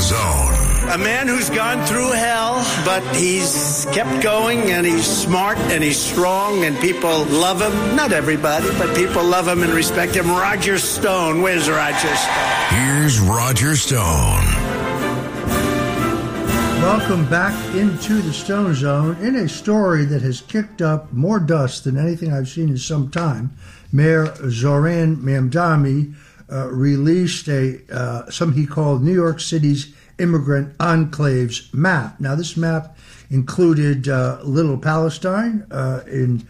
Zone. A man who's gone through hell, but he's kept going, and he's smart, and he's strong, and people love him. Not everybody, but people love him and respect him. Roger Stone. Where's Roger Stone? Here's Roger Stone. Welcome back into the Stone Zone in a story that has kicked up more dust than anything I've seen in some time. Mayor Zoran Mamdani released something he called New York City's Immigrant Enclaves map. Now, this map included Little Palestine in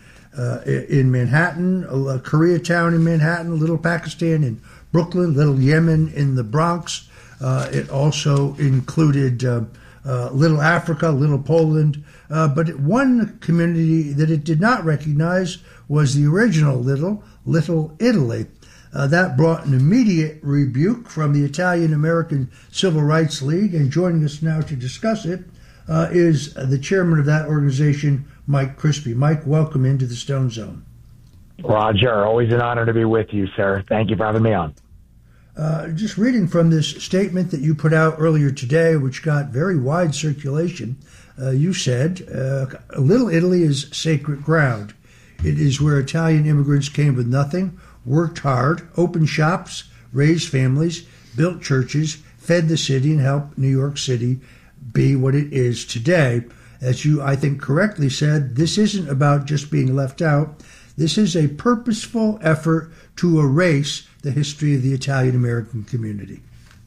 Manhattan, Koreatown in Manhattan, Little Pakistan in Brooklyn, Little Yemen in the Bronx. It also included Little Africa, Little Poland, but one community that it did not recognize was the original Little Italy. That brought an immediate rebuke from the Italian-American Civil Rights League, and joining us now to discuss it is the chairman of that organization, Mike Crispi. Mike, welcome into the Stone Zone. Roger, always an honor to be with you, sir. Thank you for having me on. Just reading from this statement that you put out earlier today, which got very wide circulation, you said, Little Italy is sacred ground. It is where Italian immigrants came with nothing, worked hard, opened shops, raised families, built churches, fed the city, and helped New York City be what it is today. As you, I think, correctly said, this isn't about just being left out. This is a purposeful effort to erase the history of the Italian-American community.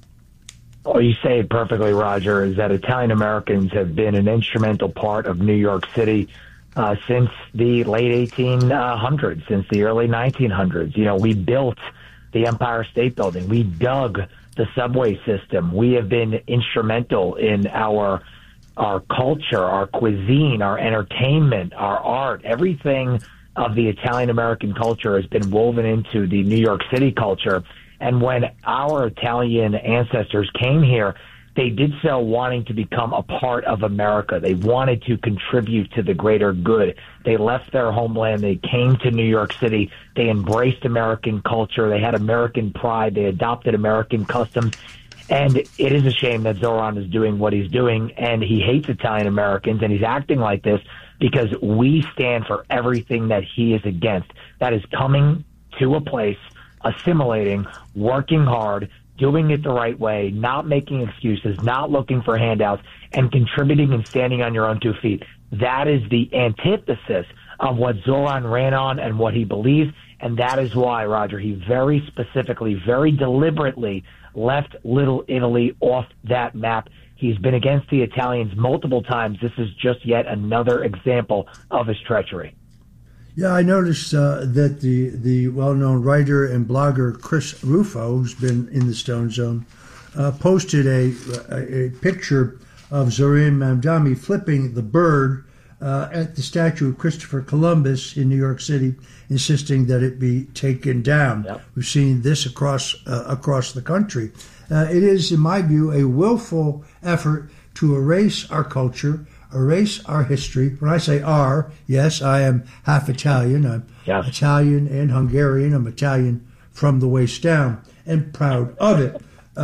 Well, you say it perfectly, Roger, is that Italian-Americans have been an instrumental part of New York City since the late 1800s, since the early 1900s. You know, we built the Empire State Building. We dug the subway system. We have been instrumental in our culture, our cuisine, our entertainment, our art. Everything of the Italian-American culture has been woven into the New York City culture. And when our Italian ancestors came here, they did so wanting to become a part of America. They wanted to contribute to the greater good. They left their homeland. They came to New York City. They embraced American culture. They had American pride. They adopted American customs. And it is a shame that Zoran is doing what he's doing, and he hates Italian Americans, and he's acting like this because we stand for everything that he is against. That is coming to a place, assimilating, working hard, doing it the right way, not making excuses, not looking for handouts, and contributing and standing on your own 2 feet. That is the antithesis of what Zoran ran on and what he believes, and that is why, Roger, he very specifically, very deliberately left Little Italy off that map. He's been against the Italians multiple times. This is just yet another example of his treachery. Yeah, I noticed that the well-known writer and blogger Chris Rufo, who's been in the Stone Zone, posted a picture of Zoran Mamdani flipping the bird at the statue of Christopher Columbus in New York City, insisting that it be taken down. Yep. We've seen this across the country. It is, in my view, a willful effort to erase our culture, erase our history. When I say our, yes, I am half Italian. I'm Italian and Hungarian. I'm Italian from the waist down, and proud of it.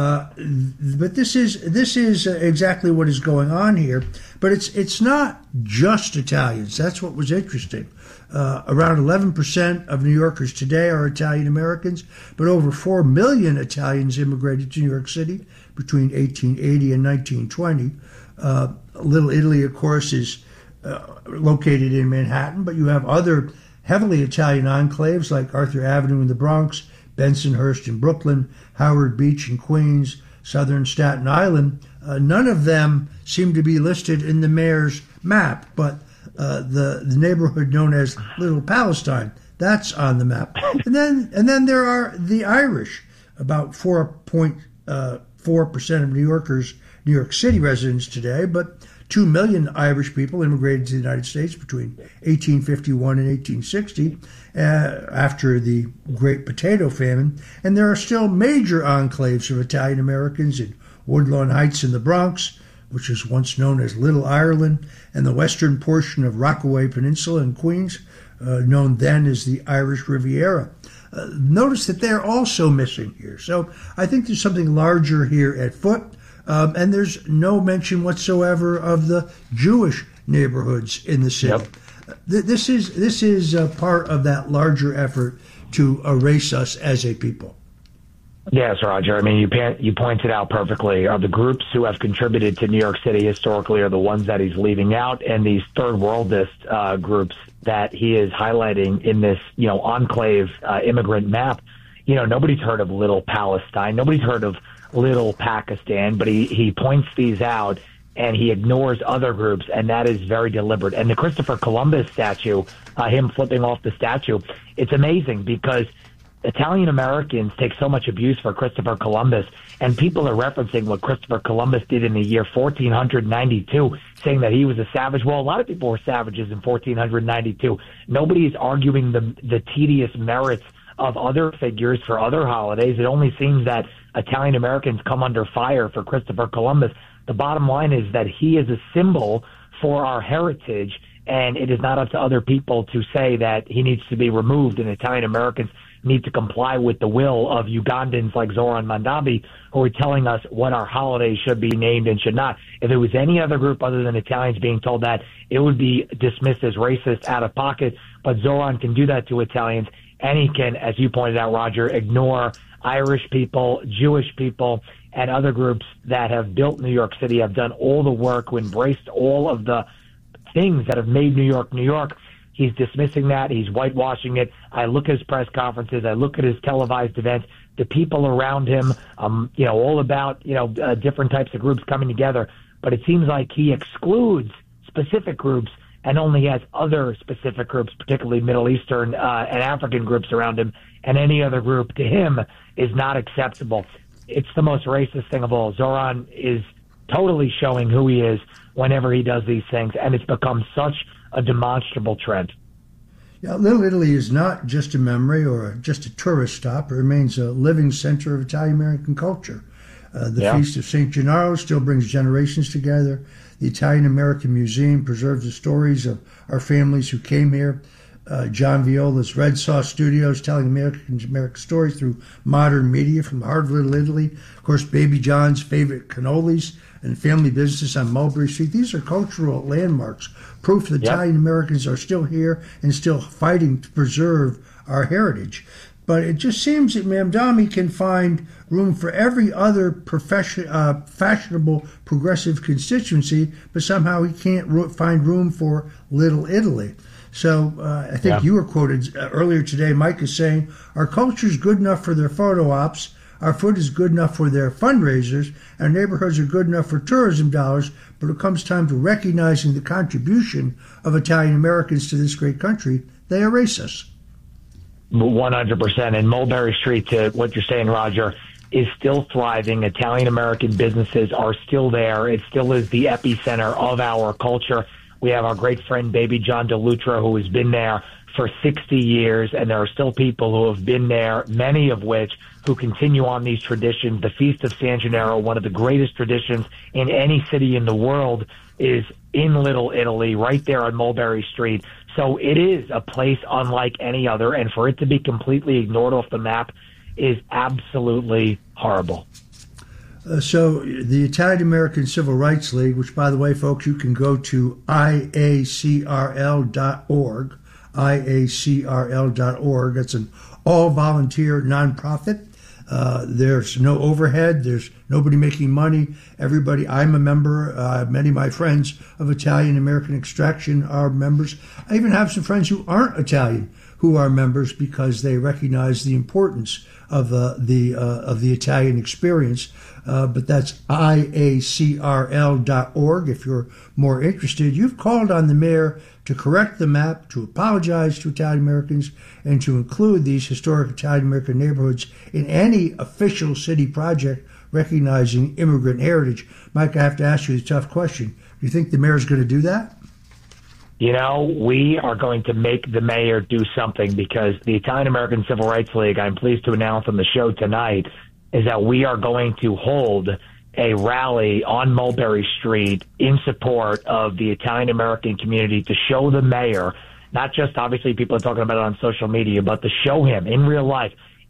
But this is exactly what is going on here. But it's not just Italians. That's what was interesting. Around 11% of New Yorkers today are Italian Americans, but over 4 million Italians immigrated to New York City between 1880 and 1920. Little Italy, of course, is located in Manhattan, but you have other heavily Italian enclaves like Arthur Avenue in the Bronx, Bensonhurst in Brooklyn, Howard Beach in Queens, southern Staten Island. None of them seem to be listed in the mayor's map, but the neighborhood known as Little Palestine, that's on the map. And then there are the Irish, about 4.4% of New York City residents today, but 2 million Irish people immigrated to the United States between 1851 and 1860 after the Great Potato Famine. And there are still major enclaves of Italian Americans in Woodlawn Heights in the Bronx, which was once known as Little Ireland, and the western portion of Rockaway Peninsula in Queens, known then as the Irish Riviera. Notice that they're also missing here. So I think there's something larger here at foot. And there's no mention whatsoever of the Jewish neighborhoods in the city. This is part of that larger effort to erase us as a people. Yes, Roger. I mean, you pointed out perfectly. The groups who have contributed to New York City historically are the ones that he's leaving out, and these third worldist groups that he is highlighting in this, enclave immigrant map. Nobody's heard of Little Palestine. Nobody's heard of Little Pakistan, but he points these out and he ignores other groups, and that is very deliberate. And the Christopher Columbus statue, him flipping off the statue, it's amazing because Italian Americans take so much abuse for Christopher Columbus, and people are referencing what Christopher Columbus did in the year 1492, saying that he was a savage. Well, a lot of people were savages in 1492. Nobody is arguing the tedious merits of other figures for other holidays. It only seems that Italian Americans come under fire for Christopher Columbus. The bottom line is that he is a symbol for our heritage, and it is not up to other people to say that he needs to be removed, and Italian Americans need to comply with the will of Ugandans like Zoran Mandabi, who are telling us what our holidays should be named and should not. If it was any other group other than Italians being told that, it would be dismissed as racist, out of pocket. But Zoran can do that to Italians, and he can, as you pointed out, Roger, ignore Irish people, Jewish people, and other groups that have built New York City, have done all the work, who embraced all of the things that have made New York, New York. He's dismissing that. He's whitewashing it. I look at his press conferences. I look at his televised events. The people around him, all about, different types of groups coming together. But it seems like he excludes specific groups and only has other specific groups, particularly Middle Eastern and African groups around him. And any other group to him is not acceptable. It's the most racist thing of all. Zoran is totally showing who he is whenever he does these things, and it's become such a demonstrable trend. Yeah, Little Italy is not just a memory or just a tourist stop. It remains a living center of Italian-American culture. The Feast of St. Gennaro still brings generations together. The Italian-American Museum preserves the stories of our families who came here. John Viola's Red Sauce Studios telling American stories through modern media from the heart of Little Italy. Of course, Baby John's favorite cannolis and family business on Mulberry Street. These are cultural landmarks, proof that Italian Americans are still here and still fighting to preserve our heritage. But it just seems that Mamdani can find room for every other fashionable progressive constituency, but somehow he can't find room for Little Italy. So I think you were quoted earlier today, Mike, is saying, our culture is good enough for their photo ops, our food is good enough for their fundraisers, our neighborhoods are good enough for tourism dollars, but when it comes time to recognizing the contribution of Italian Americans to this great country, they erase us. 100%. And Mulberry Street, to what you're saying, Roger, is still thriving. Italian American businesses are still there. It still is the epicenter of our culture. We have our great friend, Baby John DeLutra, who has been there for 60 years, and there are still people who have been there, many of which who continue on these traditions. The Feast of San Gennaro, one of the greatest traditions in any city in the world, is in Little Italy, right there on Mulberry Street. So it is a place unlike any other, and for it to be completely ignored off the map is absolutely horrible. So the Italian American Civil Rights League, which, by the way, folks, you can go to IACRL.org, IACRL.org. It's an all-volunteer nonprofit. There's no overhead. There's nobody making money. Everybody, I'm a member. Many of my friends of Italian American extraction are members. I even have some friends who aren't Italian who are members because they recognize the importance of the Italian experience. But that's IACRL.org if you're more interested. You've called on the mayor to correct the map, to apologize to Italian Americans, and to include these historic Italian American neighborhoods in any official city project recognizing immigrant heritage. Mike, I have to ask you the tough question. Do you think the mayor's going to do that? You know, we are going to make the mayor do something, because the Italian American Civil Rights League, I'm pleased to announce on the show tonight, is that we are going to hold a rally on Mulberry Street in support of the Italian American community to show the mayor, not just obviously people are talking about it on social media, but to show him in real life,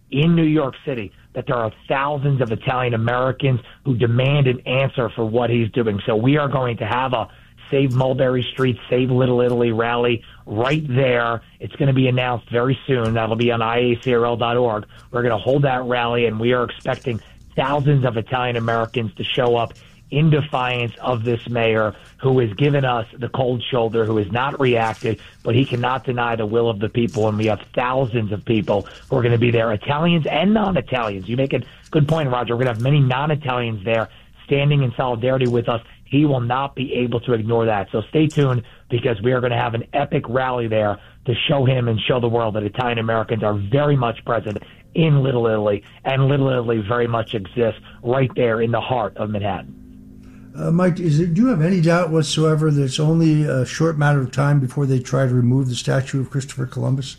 in New York City that there are thousands of Italian Americans who demand an answer for what he's doing. So we are going to have a Save Mulberry Street, Save Little Italy rally right there. It's going to be announced very soon. That'll be on iacrl.org. We're going to hold that rally, and we are expecting thousands of Italian Americans to show up in defiance of this mayor who has given us the cold shoulder, who has not reacted, but he cannot deny the will of the people. And we have thousands of people who are going to be there, Italians and non-Italians. You make a good point, Roger. We're going to have many non-Italians there standing in solidarity with us. He will not be able to ignore that. So stay tuned, because we are going to have an epic rally there to show him and show the world that Italian Americans are very much present in Little Italy, and Little Italy very much exists right there in the heart of Manhattan. Mike, do you have any doubt whatsoever that it's only a short matter of time before they try to remove the statue of Christopher Columbus?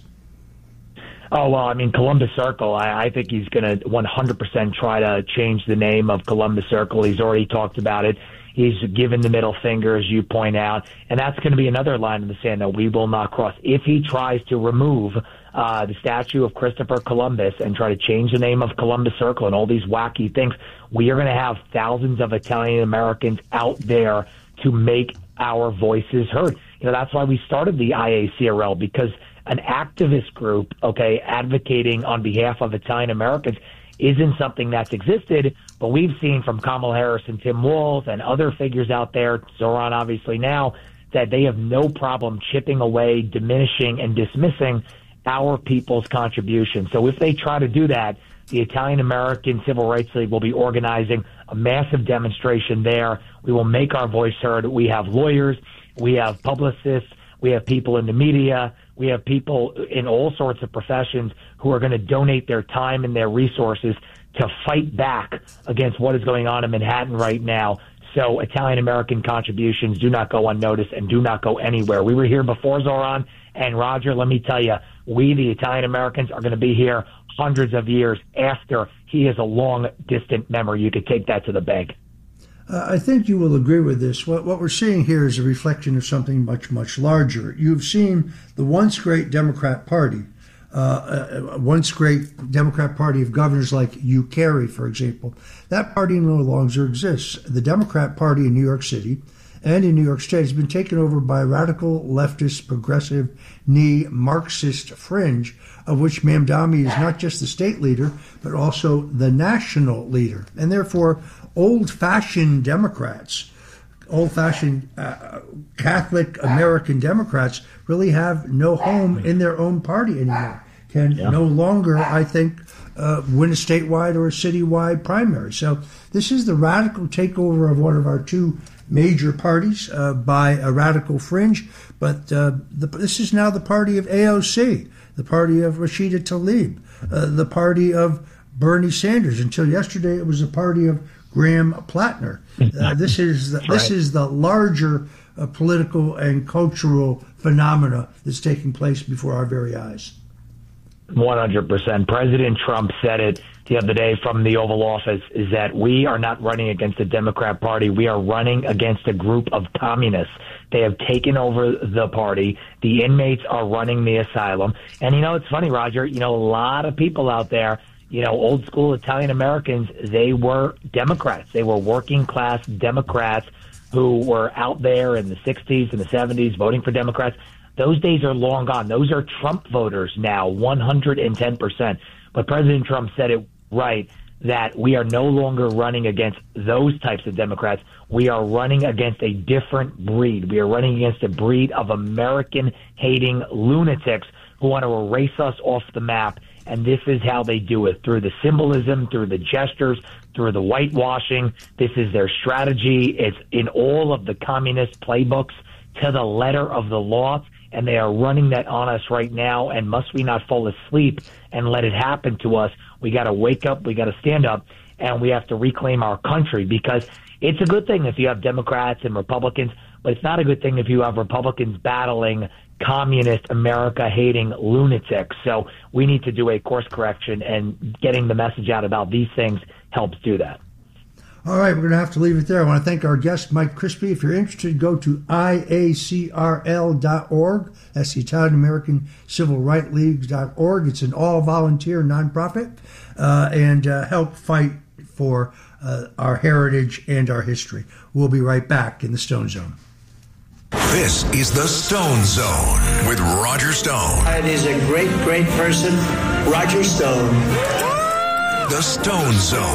Oh, well, I mean, Columbus Circle, I think he's going to 100% try to change the name of Columbus Circle. He's already talked about it. He's given the middle finger, as you point out, and that's going to be another line in the sand that we will not cross. If he tries to remove the statue of Christopher Columbus and try to change the name of Columbus Circle and all these wacky things, we are going to have thousands of Italian Americans out there to make our voices heard. You know, that's why we started the IACRL, because an activist group, advocating on behalf of Italian Americans isn't something that's existed, but we've seen from Kamala Harris and Tim Walz and other figures out there, Zoran obviously now, that they have no problem chipping away, diminishing, and dismissing our people's contribution. So if they try to do that, the Italian American Civil Rights League will be organizing a massive demonstration there. We will make our voice heard. We have lawyers, we have publicists, we have people in the media, we have people in all sorts of professions who are going to donate their time and their resources to fight back against what is going on in Manhattan right now. So Italian American contributions do not go unnoticed and do not go anywhere. We were here before Zoran, and Roger, let me tell you, we, the Italian Americans, are going to be here hundreds of years after he is a long, distant memory. You could take that to the bank. I think you will agree with this. What we're seeing here is a reflection of something much, much larger. You've seen the once great Democrat Party, once great Democrat Party of governors like Hugh Carey, for example. That party no longer exists. The Democrat Party in New York City and in New York State has been taken over by a radical, leftist, progressive, Marxist fringe, of which Mamdani is not just the state leader, but also the national leader. And therefore, old-fashioned Democrats, old-fashioned Catholic American Democrats really have no home in their own party anymore, can no longer, I think, win a statewide or a citywide primary. So this is the radical takeover of one of our two major parties by a radical fringe, but this is now the party of AOC, the party of Rashida Tlaib, the party of Bernie Sanders. Until yesterday, it was the party of Graham Plattner. This is the larger political and cultural phenomena that's taking place before our very eyes. 100%. President Trump said it the other day from the Oval Office, is that we are not running against the Democrat Party. We are running against a group of communists. They have taken over the party. The inmates are running the asylum. And, it's funny, Roger, a lot of people out there, old school Italian Americans, they were Democrats. They were working class Democrats who were out there in the 60s and the 70s voting for Democrats. Those days are long gone. Those are Trump voters now, 110%. But President Trump said it right, that we are no longer running against those types of Democrats. We are running against a different breed. We are running against a breed of American-hating lunatics who want to erase us off the map. And this is how they do it, through the symbolism, through the gestures, through the whitewashing. This is their strategy. It's in all of the communist playbooks to the letter of the law, and they are running that on us right now. And must we not fall asleep and let it happen to us? We got to wake up, we got to stand up, and we have to reclaim our country, because it's a good thing if you have Democrats and Republicans, but it's not a good thing if you have Republicans battling communist America-hating lunatics. So we need to do a course correction, and getting the message out about these things helps do that. All right, we're going to have to leave it there. I want to thank our guest, Mike Crispi. If you're interested, go to IACRL.org. That's the Italian American Civil Rights League.org. It's an all-volunteer nonprofit and help fight for our heritage and our history. We'll be right back in the Stone Zone. This is the Stone Zone with Roger Stone. And he's a great, great person, Roger Stone. The Stone Zone.